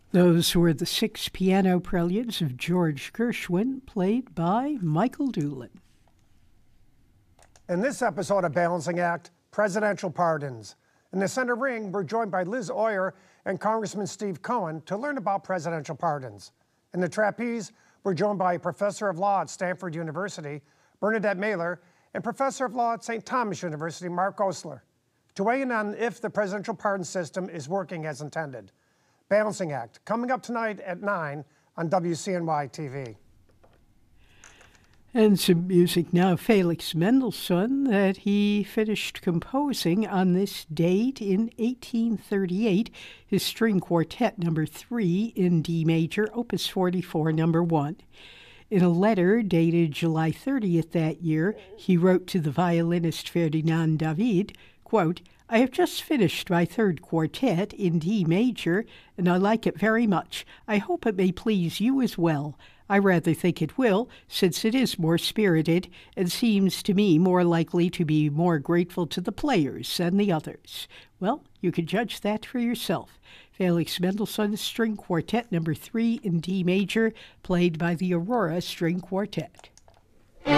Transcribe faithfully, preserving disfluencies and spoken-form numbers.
Those were the six piano preludes of George Gershwin, played by Michael Doolin. In this episode of Balancing Act, presidential pardons. In the center ring, we're joined by Liz Oyer and Congressman Steve Cohen to learn about presidential pardons. In the trapeze, we're joined by Professor of Law at Stanford University, Bernadette Mailer, and Professor of Law at Saint Thomas University, Mark Osler, to weigh in on if the presidential pardon system is working as intended. Balancing Act, coming up tonight at nine on W C N Y T V. And some music now. Felix Mendelssohn, that he finished composing on this date in eighteen thirty-eight, his string quartet number three in D major, opus forty-four, number one. In a letter dated July thirtieth that year, he wrote to the violinist Ferdinand David, quote, "I have just finished my third quartet in D major, and I like it very much. I hope it may please you as well. I rather think it will, since it is more spirited and seems to me more likely to be more grateful to the players than the others." Well, you can judge that for yourself. Felix Mendelssohn's String Quartet number three in D major, played by the Aurora String Quartet.